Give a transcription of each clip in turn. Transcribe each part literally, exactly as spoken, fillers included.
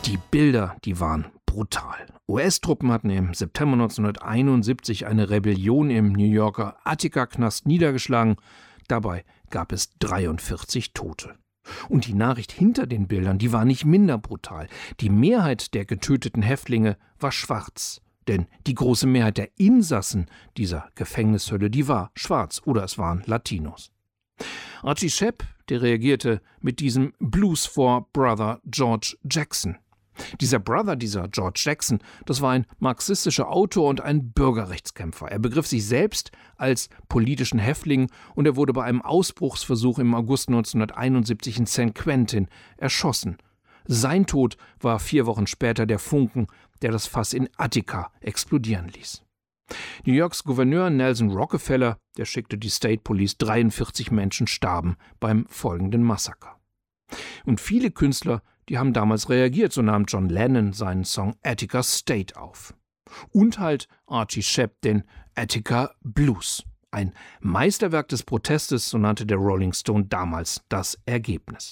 Die Bilder, die waren brutal. U S-Truppen hatten im September neunzehnhunderteinundsiebzig eine Rebellion im New Yorker Attica-Knast niedergeschlagen. Dabei gab es dreiundvierzig Tote. Und die Nachricht hinter den Bildern, die war nicht minder brutal. Die Mehrheit der getöteten Häftlinge war schwarz. Denn die große Mehrheit der Insassen dieser Gefängnishölle, die war schwarz oder es waren Latinos. Archie Shepp, der reagierte mit diesem Blues for Brother George Jackson. Dieser Brother, dieser George Jackson, das war ein marxistischer Autor und ein Bürgerrechtskämpfer. Er begriff sich selbst als politischen Häftling und er wurde bei einem Ausbruchsversuch im August neunzehnhunderteinundsiebzig in San Quentin erschossen. Sein Tod war vier Wochen später der Funken, der das Fass in Attica explodieren ließ. New Yorks Gouverneur Nelson Rockefeller, der schickte die State Police, dreiundvierzig Menschen starben beim folgenden Massaker. Und viele Künstler, die haben damals reagiert, so nahm John Lennon seinen Song Attica State auf. Und halt Archie Shepp den Attica Blues. Ein Meisterwerk des Protestes, so nannte der Rolling Stone damals das Ergebnis.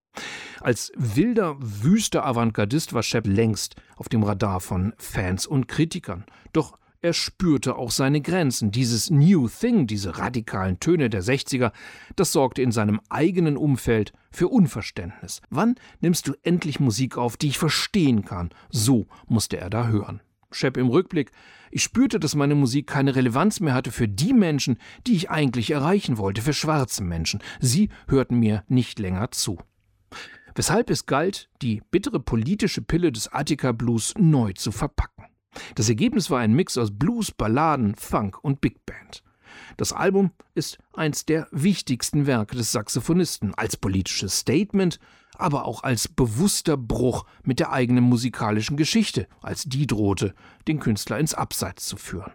Als wilder, wüster Avantgardist war Shepp längst auf dem Radar von Fans und Kritikern. Doch er spürte auch seine Grenzen. Dieses New Thing, diese radikalen Töne der sechziger, das sorgte in seinem eigenen Umfeld für Unverständnis. Wann nimmst du endlich Musik auf, die ich verstehen kann? So musste er da hören. Shepp im Rückblick: Ich spürte, dass meine Musik keine Relevanz mehr hatte für die Menschen, die ich eigentlich erreichen wollte, für schwarze Menschen. Sie hörten mir nicht länger zu. Weshalb es galt, die bittere politische Pille des Attica Blues neu zu verpacken. Das Ergebnis war ein Mix aus Blues, Balladen, Funk und Big Band. Das Album ist eins der wichtigsten Werke des Saxophonisten, als politisches Statement, aber auch als bewusster Bruch mit der eigenen musikalischen Geschichte, als die drohte, den Künstler ins Abseits zu führen.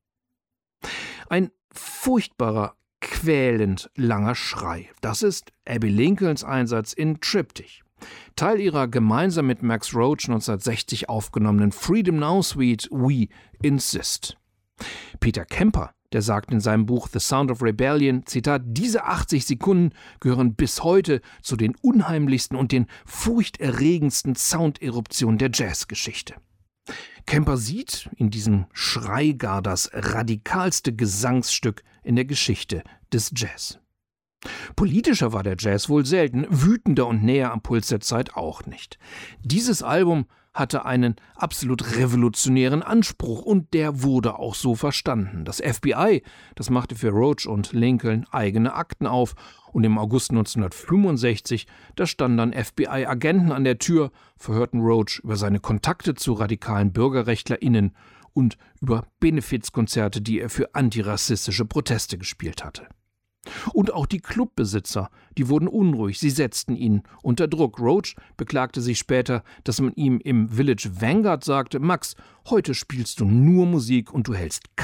Ein furchtbarer, quälend langer Schrei. Das ist Abbey Lincolns Einsatz in Triptych. Teil ihrer gemeinsam mit Max Roach neunzehnhundertsechzig aufgenommenen Freedom Now Suite We Insist. Peter Kemper, der sagt in seinem Buch The Sound of Rebellion, Zitat, diese achtzig Sekunden gehören bis heute zu den unheimlichsten und den furchterregendsten Sounderuptionen der Jazzgeschichte. Kemper sieht in diesem Schrei gar das radikalste Gesangsstück in der Geschichte des Jazz. Politischer war der Jazz wohl selten, wütender und näher am Puls der Zeit auch nicht. Dieses Album hatte einen absolut revolutionären Anspruch und der wurde auch so verstanden. Das F B I, das machte für Roach und Lincoln eigene Akten auf und im August neunzehnhundertfünfundsechzig, da standen dann F B I-Agenten an der Tür, verhörten Roach über seine Kontakte zu radikalen BürgerrechtlerInnen und über Benefizkonzerte, die er für antirassistische Proteste gespielt hatte. Und auch die Clubbesitzer, die wurden unruhig, sie setzten ihn unter Druck. Roach beklagte sich später, dass man ihm im Village Vanguard sagte, Max, heute spielst du nur Musik und du hältst